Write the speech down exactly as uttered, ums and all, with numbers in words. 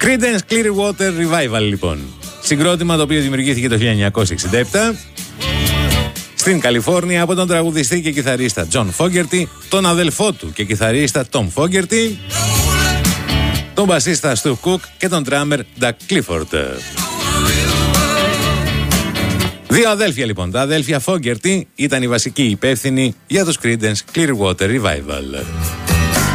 Creedence Clearwater Revival, λοιπόν. Συγκρότημα το οποίο δημιουργήθηκε το χίλια εννιακόσια εξήντα επτά στην Καλιφόρνια από τον τραγουδιστή και κιθαρίστα John Fogerty, τον αδελφό του και κιθαρίστα Tom Fogerty, τον μπασίστα Stu Cook και τον drummer Doug Clifford. Δύο αδέλφια, λοιπόν. Τα αδέλφια Fogerty ήταν οι βασικοί υπεύθυνοι για τους Creedence Clearwater Revival.